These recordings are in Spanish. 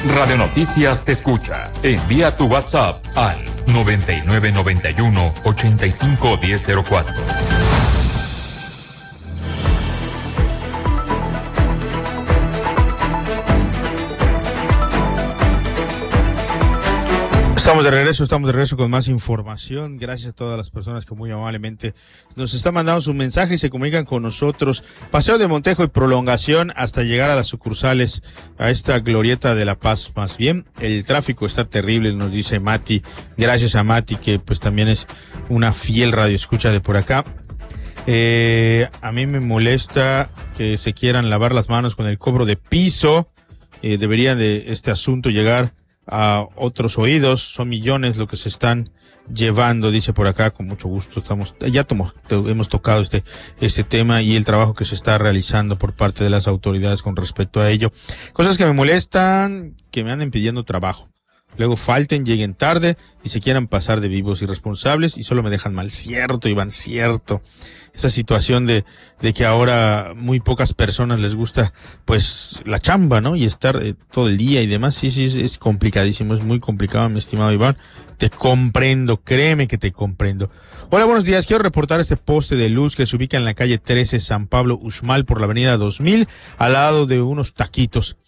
Radio Noticias te escucha. Envía tu WhatsApp al 9991-851004. Estamos de regreso con más información. Gracias a todas las personas que muy amablemente nos están mandando sus mensajes y se comunican con nosotros. Paseo de Montejo y prolongación hasta llegar a las sucursales, a esta glorieta de La Paz. Más bien, el tráfico está terrible, nos dice Mati. Gracias a Mati, que pues también es una fiel radioescucha de por acá. A mí me molesta que se quieran lavar las manos con el cobro de piso. Debería de este asunto llegar a otros oídos. Son millones lo que se están llevando, dice por acá. Con mucho gusto hemos tocado este tema y el trabajo que se está realizando por parte de las autoridades con respecto a ello. Cosas que me molestan, que me anden pidiendo trabajo, luego falten, lleguen tarde y se quieran pasar de vivos irresponsables y solo me dejan mal. Cierto, Iván, cierto. Esa situación de que ahora muy pocas personas les gusta pues la chamba, ¿no? Y estar todo el día y demás. Sí, es complicadísimo, es muy complicado, mi estimado Iván. Te comprendo, créeme que te comprendo. Hola, buenos días. Quiero reportar este poste de luz que se ubica en la calle 13 San Pablo Uxmal por la avenida 2000, al lado de unos taquitos.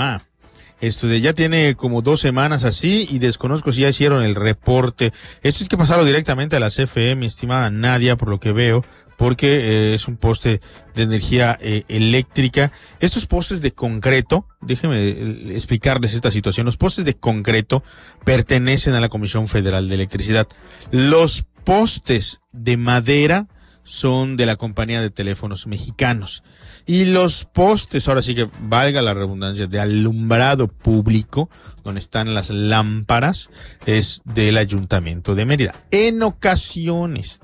Esto ya tiene como 2 semanas así y desconozco si ya hicieron el reporte. Esto es que pasarlo directamente a la CFE, mi estimada Nadia, por lo que veo, porque es un poste de energía eléctrica. Estos postes de concreto, déjenme explicarles esta situación. Los postes de concreto pertenecen a la Comisión Federal de Electricidad. Los postes de madera son de la compañía de teléfonos mexicanos. Y los postes, ahora sí que valga la redundancia, de alumbrado público, donde están las lámparas, es del Ayuntamiento de Mérida. En ocasiones,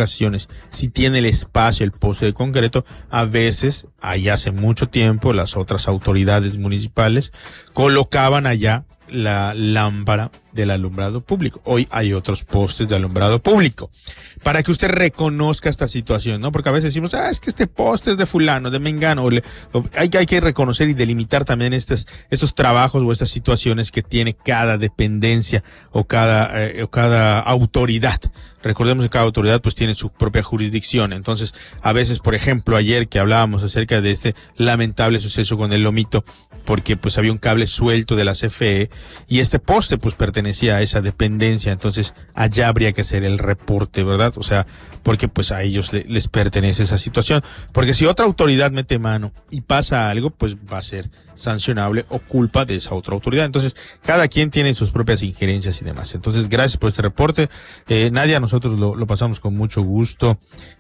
si tiene el espacio, el poste de concreto, a veces, ahí hace mucho tiempo, las otras autoridades municipales colocaban allá la lámpara del alumbrado público. Hoy hay otros postes de alumbrado público. Para que usted reconozca esta situación, ¿no? Porque a veces decimos, es que este poste es de fulano, de mengano. Hay que reconocer y delimitar también estos trabajos o estas situaciones que tiene cada dependencia o cada autoridad. Recordemos que cada autoridad pues tiene su propia jurisdicción. Entonces, a veces, por ejemplo, ayer que hablábamos acerca de este lamentable suceso con el Lomito, porque pues había un cable suelto de la CFE y este poste pues pertenecía a esa dependencia. Entonces, allá habría que hacer el reporte, ¿verdad? O sea, porque pues a ellos les pertenece esa situación. Porque si otra autoridad mete mano y pasa algo, pues va a ser sancionable o culpa de esa otra autoridad. Entonces, cada quien tiene sus propias injerencias y demás. Entonces, gracias por este reporte. Nadia, nosotros lo pasamos con mucho gusto.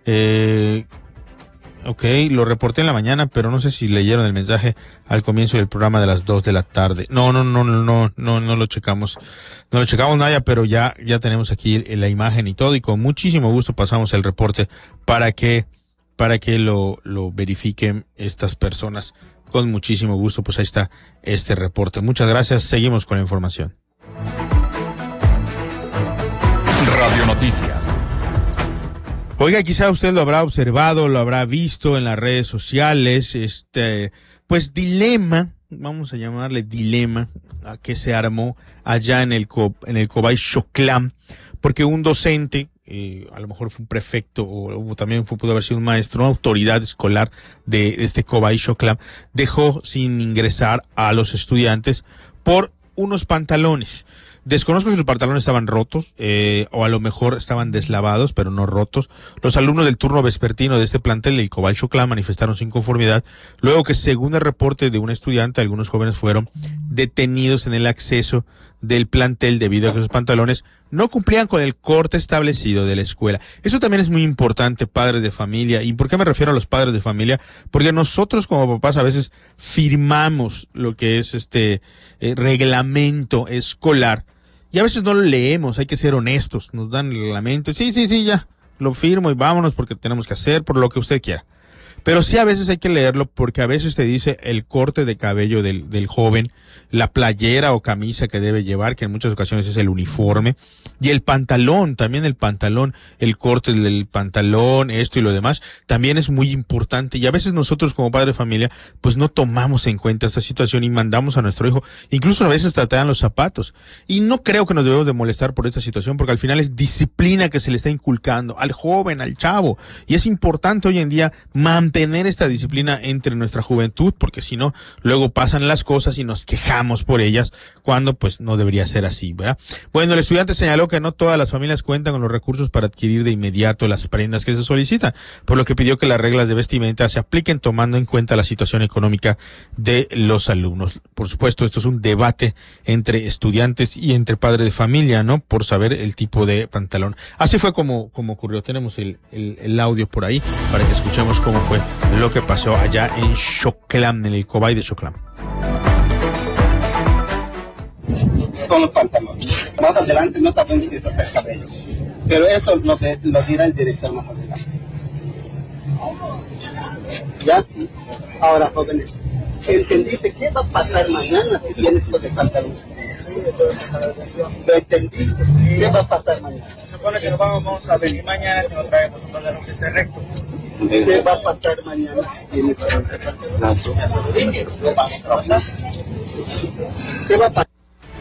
Ok, lo reporté en la mañana, pero no sé si leyeron el mensaje al comienzo del programa de las 2 de la tarde. No lo checamos. No lo checamos, Nadia, pero ya tenemos aquí la imagen y todo, y con muchísimo gusto pasamos el reporte para que lo verifiquen estas personas. Con muchísimo gusto, pues ahí está este reporte. Muchas gracias. Seguimos con la información. Radio Noticias. Oiga, quizá usted lo habrá observado, lo habrá visto en las redes sociales, pues dilema, vamos a llamarle dilema, a que se armó allá en el Cobay Xoclán, porque un docente, a lo mejor fue un prefecto o también pudo haber sido un maestro, una autoridad escolar de este Cobay Xoclán, dejó sin ingresar a los estudiantes por unos pantalones. Desconozco si los pantalones estaban rotos o a lo mejor estaban deslavados, pero no rotos. Los alumnos del turno vespertino de este plantel, el Cobay Xoclán, manifestaron su inconformidad luego que, según el reporte de un estudiante, algunos jóvenes fueron detenidos en el acceso del plantel debido a que sus pantalones no cumplían con el corte establecido de la escuela. Eso también es muy importante, padres de familia. ¿Y por qué me refiero a los padres de familia? Porque nosotros como papás a veces firmamos lo que es reglamento escolar y a veces no lo leemos. Hay que ser honestos. Nos dan el reglamento. Sí, ya lo firmo y vámonos porque tenemos que hacer por lo que usted quiera. pero sí a veces hay que leerlo porque a veces te dice el corte de cabello del joven, la playera o camisa que debe llevar, que en muchas ocasiones es el uniforme, y el pantalón, también el pantalón, el corte del pantalón, esto y lo demás, también es muy importante, y a veces nosotros como padre de familia, pues no tomamos en cuenta esta situación y mandamos a nuestro hijo, incluso a veces tratan los zapatos, y no creo que nos debemos de molestar por esta situación, porque al final es disciplina que se le está inculcando al joven, al chavo, y es importante hoy en día mantener esta disciplina entre nuestra juventud, porque si no, luego pasan las cosas y nos quejamos por ellas, cuando pues no debería ser así, ¿verdad? Bueno, el estudiante señaló que no todas las familias cuentan con los recursos para adquirir de inmediato las prendas que se solicitan, por lo que pidió que las reglas de vestimenta se apliquen tomando en cuenta la situación económica de los alumnos. Por supuesto, esto es un debate entre estudiantes y entre padres de familia, ¿no? Por saber el tipo de pantalón. Así fue como ocurrió. Tenemos el audio por ahí para que escuchemos cómo fue lo que pasó allá en Xoclán, en el Cobay de Xoclán. Con los pantalones. Más adelante no sabemos si es hasta el cabello. Pero eso lo dirá el director más adelante. ¿Ya? Ahora, jóvenes, ¿entendiste qué va a pasar mañana si tienes estos pantalones? ¿Lo entendiste? ¿Qué va a pasar mañana? Se supone que nos vamos a venir mañana si no traemos un pantalón que esté recto. ¿Qué va a pasar mañana? ¿Qué va a pasar?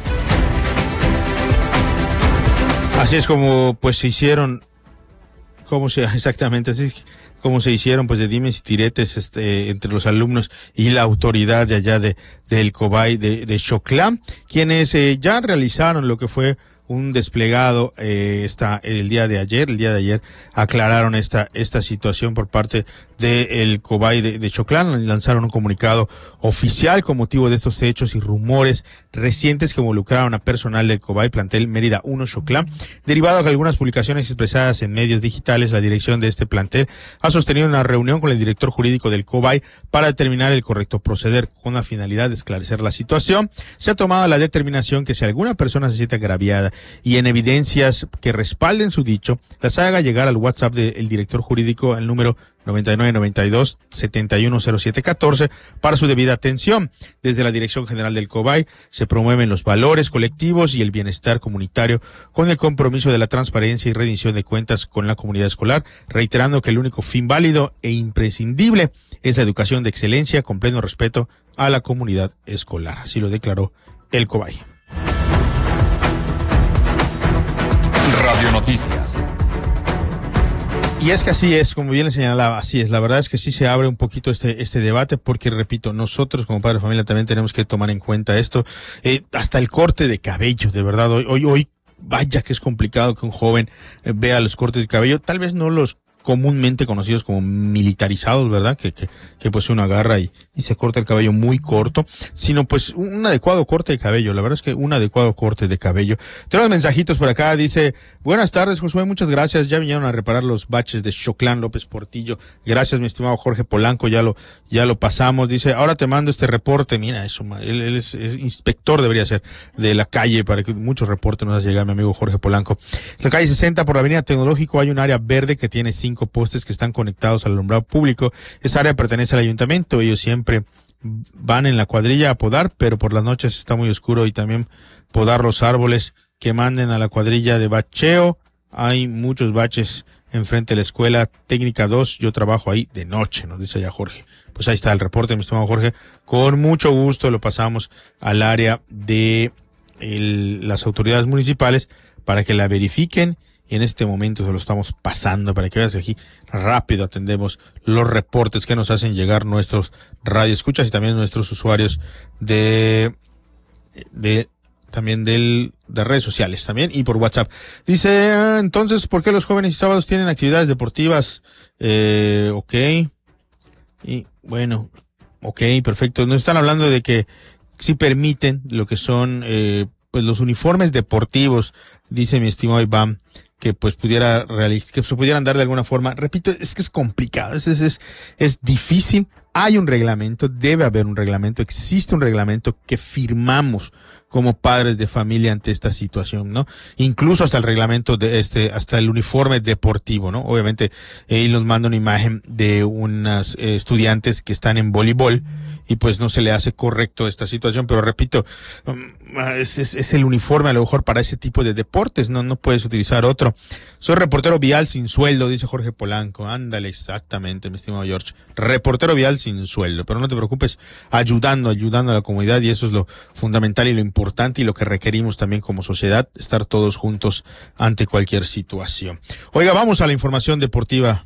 Así es como pues se hicieron, exactamente, así es como se hicieron pues de dimes y diretes entre los alumnos y la autoridad de allá del Cobay de Xoclán, quienes ya realizaron lo que fue un desplegado el día de ayer aclararon esta situación por parte del Cobay de Xoclán, lanzaron un comunicado oficial con motivo de estos hechos y rumores recientes que involucraron a personal del Cobay plantel Mérida 1 Xoclán. Derivado de algunas publicaciones expresadas en medios digitales, la dirección de este plantel ha sostenido una reunión con el director jurídico del Cobay para determinar el correcto proceder. Con la finalidad de esclarecer la situación, se ha tomado la determinación que si alguna persona se siente agraviada y en evidencias que respalden su dicho, las haga llegar al WhatsApp del director jurídico al número 9992-710714 para su debida atención. Desde la Dirección General del Cobay se promueven los valores colectivos y el bienestar comunitario con el compromiso de la transparencia y rendición de cuentas con la comunidad escolar, reiterando que el único fin válido e imprescindible es la educación de excelencia con pleno respeto a la comunidad escolar. Así lo declaró el Cobay. Radio Noticias. Y es que así es, como bien le señalaba, así es. La verdad es que sí se abre un poquito este debate porque, repito, nosotros como padres de familia también tenemos que tomar en cuenta esto. Hasta el corte de cabello, de verdad, hoy, vaya que es complicado que un joven vea los cortes de cabello, tal vez no los comúnmente conocidos como militarizados, ¿verdad? Que pues uno agarra y se corta el cabello muy corto, sino pues un adecuado corte de cabello. La verdad es que un adecuado corte de cabello. Tenemos mensajitos por acá, dice, buenas tardes, Josué, muchas gracias, ya vinieron a reparar los baches de Xoclán, López Portillo. Gracias, mi estimado Jorge Polanco, ya lo pasamos. Dice, ahora te mando este reporte, mira, eso, él es inspector, debería ser, de la calle, para que muchos reportes nos lleguen, mi amigo Jorge Polanco. La calle 60 por la avenida Tecnológico hay un área verde que tiene 5 postes que están conectados al alumbrado público. Esa área pertenece al ayuntamiento. Ellos siempre van en la cuadrilla a podar, pero por las noches está muy oscuro, y también podar los árboles que manden a la cuadrilla de bacheo. Hay muchos baches enfrente de la escuela técnica 2. Yo trabajo ahí de noche, nos dice ya Jorge. Pues ahí está el reporte, mi estimado Jorge. Con mucho gusto lo pasamos al área de las autoridades municipales para que la verifiquen. Y en este momento se lo estamos pasando para que veas que aquí rápido atendemos los reportes que nos hacen llegar nuestros radioescuchas y también nuestros usuarios de redes sociales también y por WhatsApp. Dice, entonces, ¿por qué los jóvenes y sábados tienen actividades deportivas? Ok. Y bueno, ok, perfecto. Nos están hablando de que sí permiten lo que son pues los uniformes deportivos dice mi estimado Iván, que pues que se pudieran dar de alguna forma. Repito, es que es complicado, es difícil. Hay un reglamento, debe haber un reglamento, existe un reglamento que firmamos como padres de familia ante esta situación, ¿no? Incluso hasta el reglamento hasta el uniforme deportivo, ¿no? Obviamente, él nos manda una imagen de unas estudiantes que están en voleibol y pues no se le hace correcto esta situación, pero repito, es el uniforme a lo mejor para ese tipo de deportes, no puedes utilizar otro. Soy reportero vial sin sueldo, dice Jorge Polanco. Ándale, exactamente, mi estimado George. Reportero vial sin sueldo, pero no te preocupes, ayudando a la comunidad, y eso es lo fundamental y lo importante y lo que requerimos también como sociedad, estar todos juntos ante cualquier situación. Oiga, vamos a la información deportiva.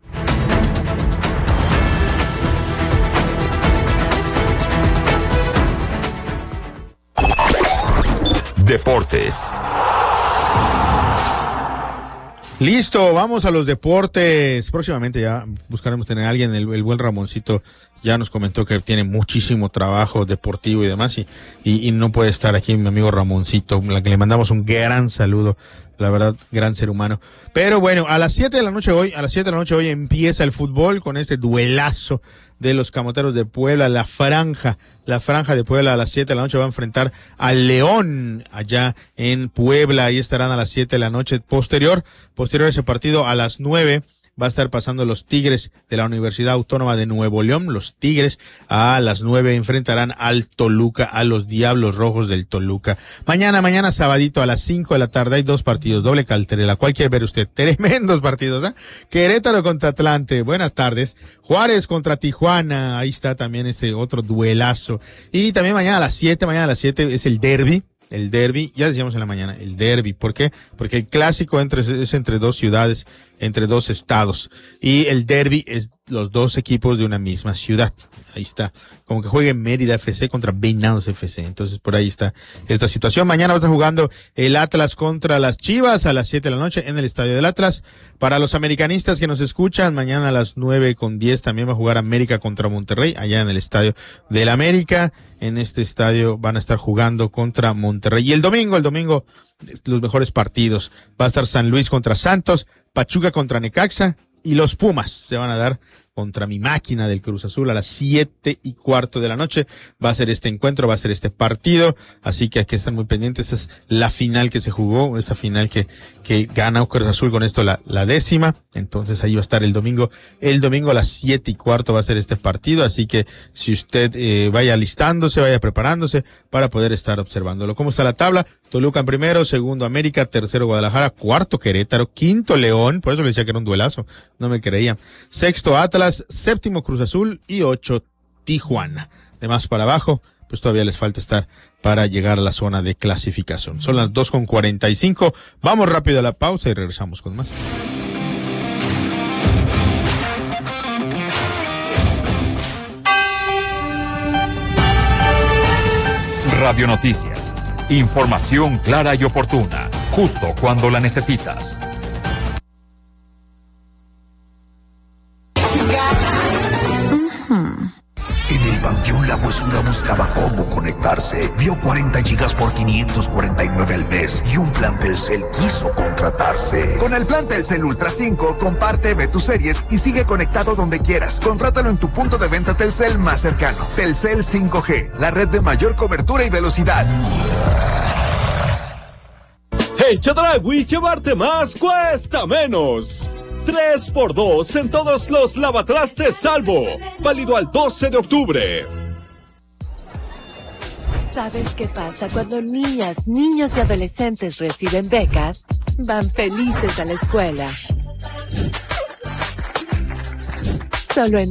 Deportes. Listo, vamos a los deportes. Próximamente ya buscaremos tener a alguien, el buen Ramoncito ya nos comentó que tiene muchísimo trabajo deportivo y demás, y no puede estar aquí mi amigo Ramoncito, a la que le mandamos un gran saludo, la verdad, gran ser humano. Pero bueno, a las 7 de la noche hoy empieza el fútbol con este duelazo de los Camoteros de Puebla. La franja de Puebla a las 7 de la noche va a enfrentar al León allá en Puebla. Ahí estarán a las 7 de la noche. Posterior a ese partido, a las 9 va a estar pasando los Tigres de la Universidad Autónoma de Nuevo León. Los Tigres a las 9 enfrentarán al Toluca, a los Diablos Rojos del Toluca. Mañana sabadito a las 5 de la tarde hay 2 partidos, doble cartelera. ¿Cuál quiere ver usted? Tremendos partidos, ¿eh? Querétaro contra Atlante, buenas tardes. Juárez contra Tijuana, ahí está también este otro duelazo. Y también mañana a las 7 es el derbi. Ya decíamos en la mañana, el derbi. ¿Por qué? Porque el clásico es entre dos ciudades, entre dos estados. Y el derbi es los dos equipos de una misma ciudad. Ahí está. Como que juegue Mérida FC contra Venados FC. Entonces por ahí está esta situación. Mañana va a estar jugando el Atlas contra las Chivas a las 7 de la noche en el Estadio del Atlas. Para los americanistas que nos escuchan, mañana a las 9:10 también va a jugar América contra Monterrey allá en el Estadio del América. En este estadio van a estar jugando contra Monterrey. Y el domingo, los mejores partidos. Va a estar San Luis contra Santos, Pachuca contra Necaxa y los Pumas se van a dar contra mi máquina del Cruz Azul a las 7:15 de la noche. Va a ser este encuentro, va a ser este partido, así que hay que estar muy pendientes. Es la final que se jugó, esta final que gana Cruz Azul con esto la 10ª. Entonces ahí va a estar el domingo a las 7:15 va a ser este partido, así que si usted vaya alistándose, vaya preparándose para poder estar observándolo. ¿Cómo está la tabla? Toluca en primero, segundo América, tercero Guadalajara, cuarto Querétaro, quinto León, por eso le decía que era un duelazo, no me creían. Sexto Atlas, séptimo Cruz Azul y 8 Tijuana. De más para abajo, pues todavía les falta estar para llegar a la zona de clasificación. Son las 2:45. Vamos rápido a la pausa y regresamos con más. Radio Noticias. Información clara y oportuna, justo cuando la necesitas. En el Panteón La Huesuda buscaba cómo conectarse. Vio 40 gigas por 549 al mes y un plan Telcel quiso contratarse. Con el plan Telcel Ultra 5, comparte, ve tus series y sigue conectado donde quieras. Contrátalo en tu punto de venta Telcel más cercano. Telcel 5G, la red de mayor cobertura y velocidad. En Chedraui, llevarte más cuesta menos. 3x2 en todos los lavatrastes Salvo. Válido al 12 de octubre. ¿Sabes qué pasa cuando niñas, niños y adolescentes reciben becas? Van felices a la escuela. Solo en